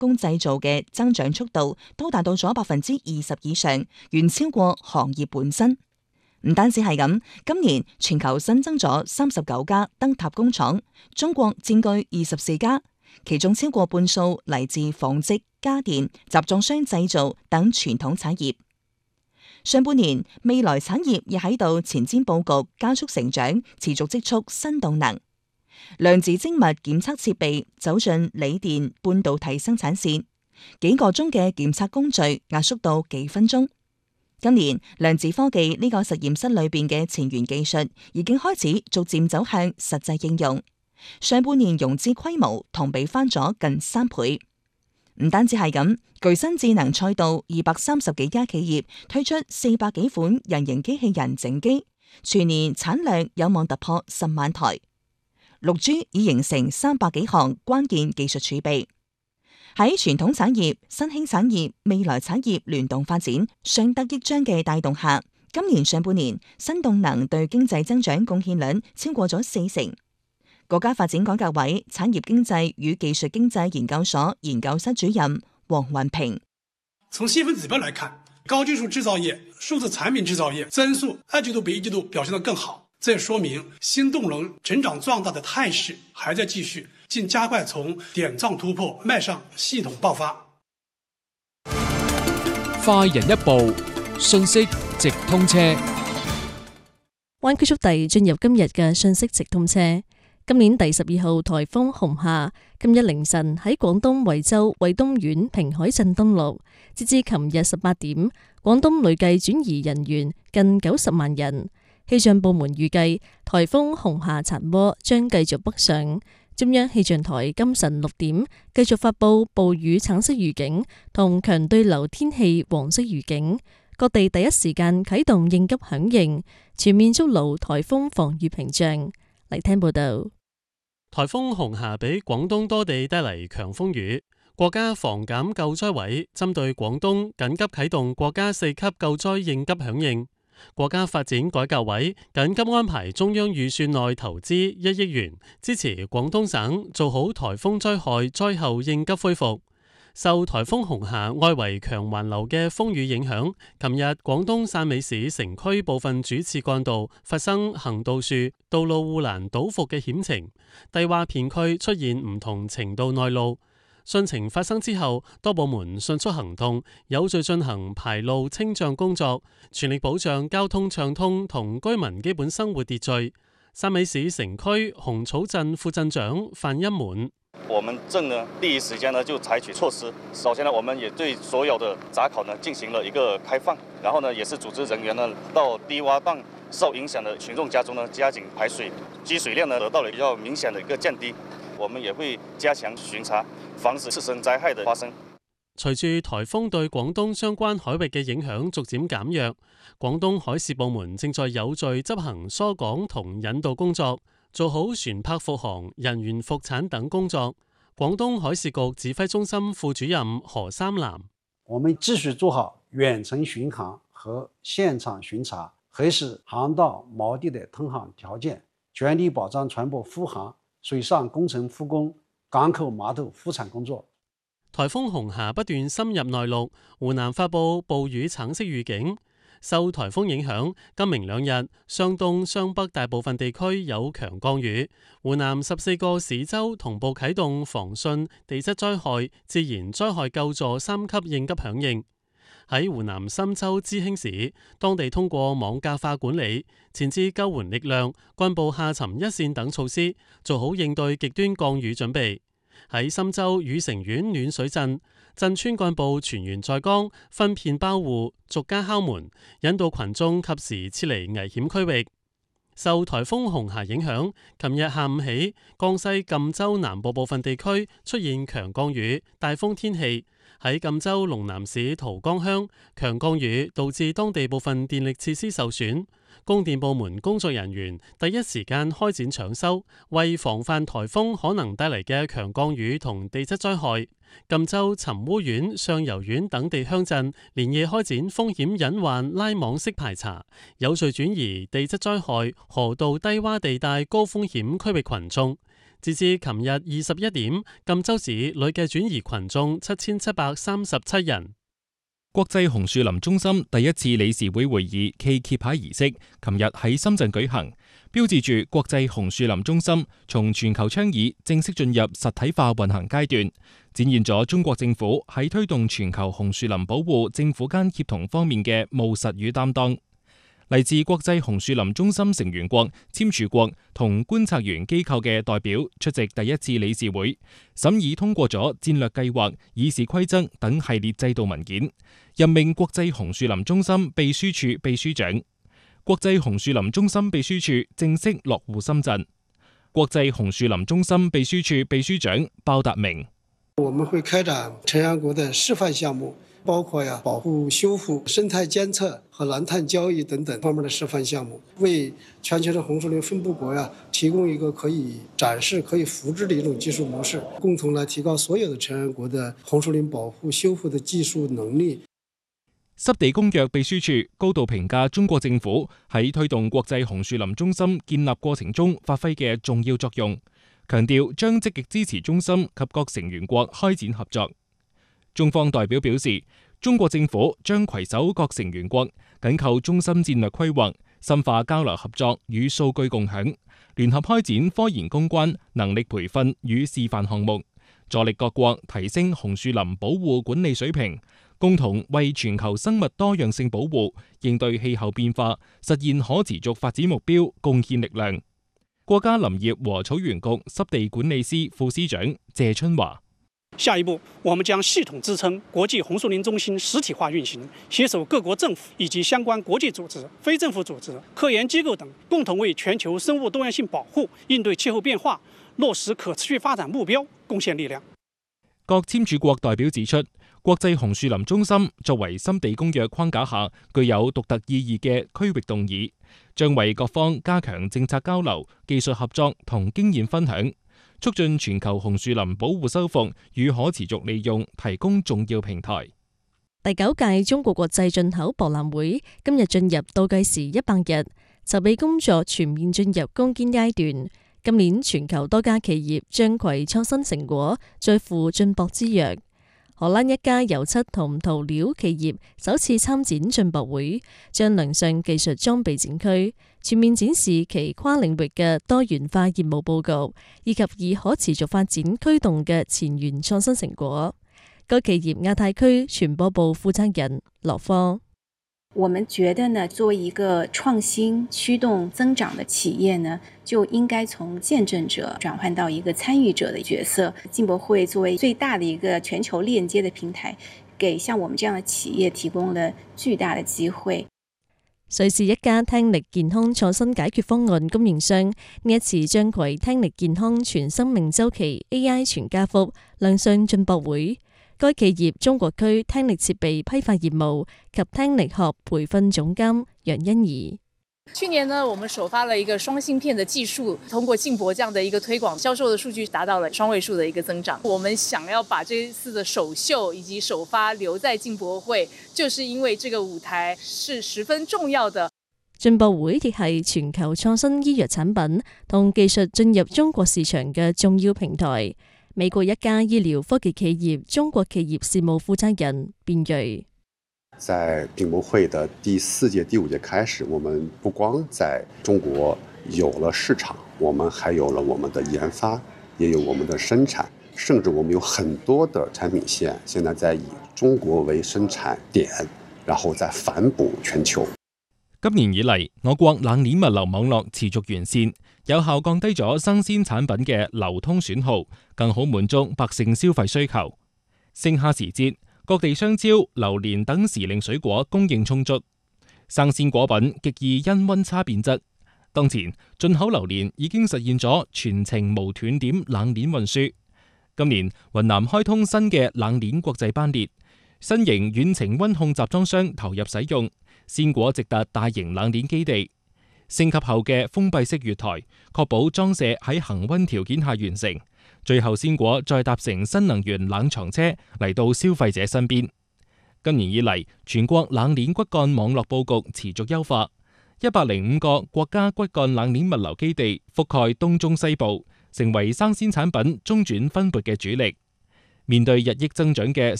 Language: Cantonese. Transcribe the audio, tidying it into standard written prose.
工製造嘅增長速度都達到咗20%以上，遠超過行業本身。唔單止係咁，今年全球新增咗39家燈塔工廠，中國佔據24家，其中超過半數嚟自紡織、家電、集裝箱製造等傳統產業。上半年，未來產業亦喺度前瞻佈局，加速成長，持續積蓄新動能。量子精密檢測設備走進鋰電半導體生產線，幾個鐘嘅檢測工序壓縮到幾分鐘。今年量子科技呢個實驗室裏邊嘅前沿技術已經開始逐漸走向實際應用。上半年融資規模同比翻咗近3倍。唔單止係咁，巨新智能賽道230幾家企業推出400幾款人形機器人整機，全年產量有望突破10萬台。6G 已形成300幾項關鍵技術儲備。喺傳統產業、新興產業、未來產業聯動發展、相得益彰嘅帶動下，今年上半年新動能對經濟增長貢獻率超過咗40%。國家發展改革委產業經濟與技術經濟研究所研究室主任黃雲平： 從細分指標來看，高技術製造業、數字產品製造業增速2季度比1季度表現得更好，這說明新動能成長壯大的態勢還在繼續，並加快從點狀突破邁向系統爆發。 快人一步，信息直通車。 灣區速遞進入今日嘅信息直通車。今年第12號颱風紅夏今日凌晨喺廣東惠州惠東縣平海鎮登陸，截至琴日18點，廣東累計轉移人員近90萬人。氣象部門預計颱風紅夏殘渦將繼續北上，中央氣象台今晨6點繼續發佈暴雨橙色預警同強對流天氣黃色預警，各地第一時間啟動應急響應，全面築牢颱風防禦屏障。嚟聽報道。 颱風紅夏俾廣東多地帶嚟強風雨，國家防減救災委針對廣東緊急啟動國家4級救災應急響應。國家發展改革委緊急安排中央預算內投資1億元，支持廣東省做好颱風災害災後應急恢復。受颱風紅夏外圍強環流嘅風雨影響，琴日廣東汕尾市城區部分主次幹道發生行道樹、道路護欄倒伏嘅險情，低洼片區出現唔同程度內澇。汛情發生之後，多部門迅速行動，有序進行排澇清障工作，全力保障交通暢通同居民基本生活秩序。汕尾市城區紅草鎮副鎮長范一滿： 我們鎮呢第一時間呢就採取措施，首先呢我們也對所有的閘口呢進行了一個開放，然後呢也是組織人員呢到低洼檔受影響的群眾家中呢加緊排水，積水量呢得到了比較明顯的一個降低。我們也會加強巡查，防止次生災害的發生。 隨住颱風對廣東相關海域嘅影響逐漸減弱，廣東海事部門正在有序執行疏港同引導工作，做好船舶復航、人員復產等工作。廣東海事局指揮中心副主任何三南： 我們繼續做好遠程巡航和現場巡查，核實航道錨地的通航條件，全力保障船舶復航、水上工程復工、港口碼頭復產工作。 颱風紅夏不斷深入內陸，湖南發佈暴雨橙色預警。受颱風影響，今明兩日，湘東、湘北大部分地區有強降雨。湖南14個市州同步啟動防汛、地質災害、自然災害救助3級應急響應。喺湖南郴州知興市，當地通過網格化管理、前置救援力量、軍部下沉一線等措施，做好應對極端降雨準備。喺郴州禹城縣暖水鎮，鎮村幹部全員在崗，分片包戶，逐家敲門，引導群眾及時撤離危險區域。受颱風紅夏影響，琴日下午起，江西贛州南部部分地區出現強降雨、大風天氣。喺贛州龍南市桃江鄉，強降雨導致當地部分電力設施受損。供電部門工作人員第一時間開展搶修，為防範颱風可能帶嚟嘅強降雨同地質災害，贛州尋烏縣、上游縣等地鄉鎮連夜開展風險隱患拉網式排查，有序轉移地質災害河道低洼地帶高風險區域群眾。 截至琴日21點，贛州市累計轉移群眾7737人。 國際紅樹林中心第一次理事會會議暨揭牌儀式，琴日喺深圳舉行，標誌住國際紅樹林中心從全球倡議正式進入實體化運行階段，展現咗中國政府喺推動全球紅樹林保護政府間協同方面嘅務實與擔當。嚟自國際紅樹林中心成員國、簽署國同觀察員機構嘅代表出席第一次理事會，審議通過咗戰略計劃、議事規則等系列制度文件，任命國際紅樹林中心秘書處秘書長。國際紅樹林中心秘書處正式落戶深圳。國際紅樹林中心秘書處秘書長鮑達明： 我們會開展成員國的示範項目，包括保護、修復、生態監測和藍碳交易等等方面的示範項目，為全球的紅樹林分布國提供一個可以展示、可以複製的一種技術模式，共同來提高所有的成員國的紅樹林保護、修復的技術能力。 濕地公約秘書處高度評價中國政府喺推動國際紅樹林中心建立過程中發揮嘅重要作用，強調將積極支持中心及各成員國開展合作。中方代表表示，中國政府將攜手各成員國，緊扣中心戰略規劃，深化交流合作與數據共享，聯合開展科研攻關、能力培訓與示範項目，助力各國提升紅樹林保護管理水平，共同為全球生物多樣性保護、應對氣候變化、實現可持續發展目標貢獻力量。國家林業和草原局濕地管理司副司長謝春華： 下一步，我們將系統支撐國際紅樹林中心實體化運行，攜手各國政府以及相關國際組織、非政府組織、科研機構等，共同為全球生物多樣性保護、應對氣候變化、落實可持續發展目標貢獻力量。 各簽署國代表指出，國際紅樹林中心作為濕地公約框架下具有獨特意義嘅區域動議，將為各方加強政策交流、技術合作同經驗分享，促進全球紅樹林保護修復與可持續利用提供重要平台。 第9屆中國國際進口博覽會今日進入倒計時100日，籌備工作全面進入攻堅階段。今年全球多家企業將攜創新成果，再赴進博之躍。荷蘭一家油漆同塗料企業首次參展進博會，將亮相技術裝備展區，全面展示其跨領域嘅多元化業務佈局，以及以可持續發展驅動嘅前沿創新成果。該企業亞太區傳播部負責人羅科： 我們覺得呢，作為一個創新驅動增長的企業呢，就應該從見證者轉換到一個參與者的角色。進博會作為最大的一個全球鏈接的平台，給像我們這樣的企業提供了巨大的機會。 瑞士一家聽力健康創新解決方案供應商呢一次將攜聽力健康全生命週期 AI 全家福亮相進博會。該企業中國區聽力設備批發業務及聽力學培訓總監楊欣怡： 去年呢，我們首發了一個雙芯片的技術，通過進博這樣的一個推廣，銷售的數據達到了雙位數的一個增長。我們想要把這一次的首秀以及首發留在進博會，就是因為這個舞台是十分重要的。 進博會亦係全球創新醫藥產品同技術進入中國市場嘅重要平台。美國一家醫療科技企業中國企業事務負責人卞瑞： 在進博會的第4屆、第5屆開始，我們不光在中國有了市場，我們還有了我們的研發，也有我們的生產，甚至我們有很多的產品線，現在在以中國為生產點，然後再反哺全球。 今年以嚟，我國冷鏈物流網絡持續完善，有效降低咗生鮮產品嘅流通損耗，更好滿足百姓消費需求。盛夏時節，各地香蕉、榴蓮等時令水果供應充足，生鮮果品極易因溫差變質。當前進口榴蓮已經實現咗全程無斷點冷鏈運輸。今年雲南開通新嘅冷鏈國際班列，新型遠程溫控集裝箱投入使用，鮮果直達大型冷鏈基地。升級後嘅封閉式月台，確保裝卸喺恆溫條件下完成。最後鮮果再搭乘新能源冷藏車嚟到消費者身邊。今年以嚟，全國冷鏈骨幹網絡佈局持續優化，105個國家骨幹冷鏈物流基地覆蓋東中西部， 成為生鮮產品中轉分撥嘅主力。面對日益增長嘅